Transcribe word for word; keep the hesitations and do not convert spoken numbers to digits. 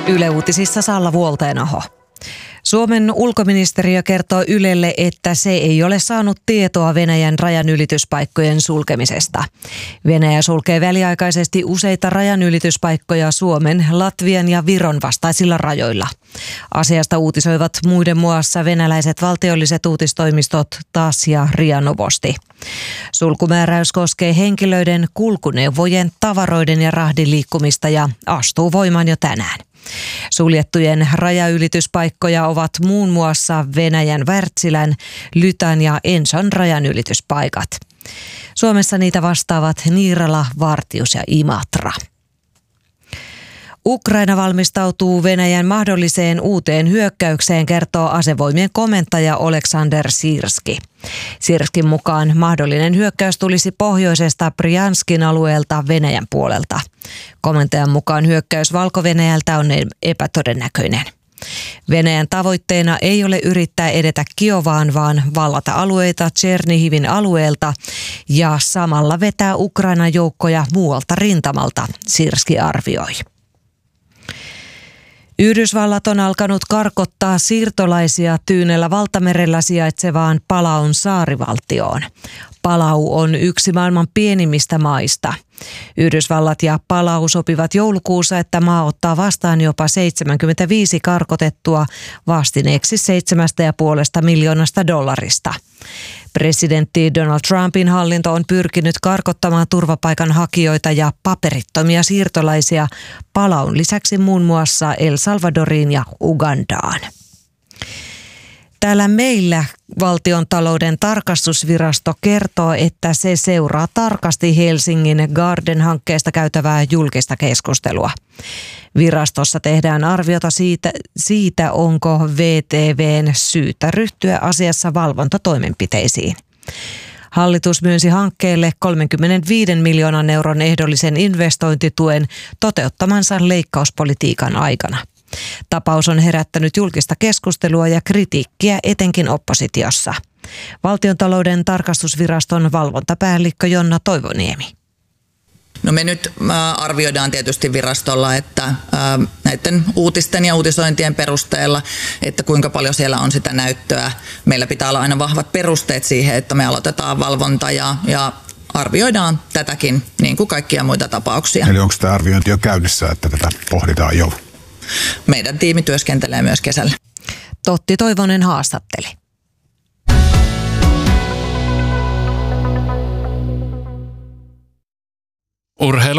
Yle Uutisissa Salla Vuolteenoho. Suomen ulkoministeriö kertoo Ylelle, että se ei ole saanut tietoa Venäjän rajanylityspaikkojen sulkemisesta. Venäjä sulkee väliaikaisesti useita rajanylityspaikkoja Suomen, Latvian ja Viron vastaisilla rajoilla. Asiasta uutisoivat muiden muassa venäläiset valtiolliset uutistoimistot T A S ja R I A Novosti. Sulkumääräys koskee henkilöiden, kulkuneuvojen, tavaroiden ja rahdin liikkumista ja astuu voimaan jo tänään. Suljettujen rajaylityspaikkoja ovat muun muassa Venäjän Wärtsilän, Lytän ja Enson rajanylityspaikat. Suomessa niitä vastaavat Niirala, Vartius ja Imatra. Ukraina valmistautuu Venäjän mahdolliseen uuteen hyökkäykseen, kertoo asevoimien komentaja Oleksandr Sirski. Sirskin mukaan mahdollinen hyökkäys tulisi pohjoisesta Brianskin alueelta Venäjän puolelta. Komentajan mukaan hyökkäys Valko-Venäjältä on epätodennäköinen. Venäjän tavoitteena ei ole yrittää edetä Kiovaan, vaan vallata alueita Tšernihivin alueelta ja samalla vetää Ukrainan joukkoja muualta rintamalta, Sirski arvioi. Yhdysvallat on alkanut karkottaa siirtolaisia Tyynellä valtamerellä sijaitsevaan Palaun saarivaltioon. Palau on yksi maailman pienimmistä maista. Yhdysvallat ja Palau sopivat joulukuussa, että maa ottaa vastaan jopa seitsemänkymmentäviisi karkotettua vastineeksi seitsemästä ja puolesta miljoonasta dollarista. Presidentti Donald Trumpin hallinto on pyrkinyt karkottamaan turvapaikanhakijoita ja paperittomia siirtolaisia Palaun lisäksi muun muassa El Salvadoriin ja Ugandaan. Täällä meillä Valtiontalouden tarkastusvirasto kertoo, että se seuraa tarkasti Helsingin Garden-hankkeesta käytävää julkista keskustelua. Virastossa tehdään arviota siitä, siitä onko V T V:n syytä ryhtyä asiassa valvontatoimenpiteisiin. Hallitus myönsi hankkeelle kolmekymmentäviisi miljoonan euron ehdollisen investointituen toteuttamansa leikkauspolitiikan aikana. Tapaus on herättänyt julkista keskustelua ja kritiikkiä etenkin oppositiossa. Valtiontalouden tarkastusviraston valvontapäällikkö Jonna Toivoniemi. No me nyt arvioidaan tietysti virastolla, että näiden uutisten ja uutisointien perusteella, että kuinka paljon siellä on sitä näyttöä. Meillä pitää olla aina vahvat perusteet siihen, että me aloitetaan valvonta ja, ja arvioidaan tätäkin niin kuin kaikkia muita tapauksia. Eli onko tämä arviointi jo käynnissä, että tätä pohditaan jo? Meidän tiimi työskentelee myös kesällä. Totti Toivonen haastatteli. Urheilu